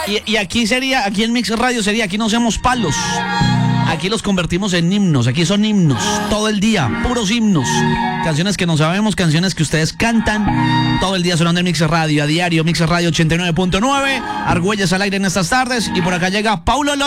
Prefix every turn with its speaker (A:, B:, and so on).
A: Y aquí en Mix Radio sería, aquí no hacemos palos. Aquí los convertimos en himnos, aquí son himnos, todo el día, puros himnos. Canciones que no sabemos, canciones que ustedes cantan, todo el día sonando en Mix Radio, a diario, Mix Radio 89.9, Argüelles al aire en estas tardes, y por acá llega Paulo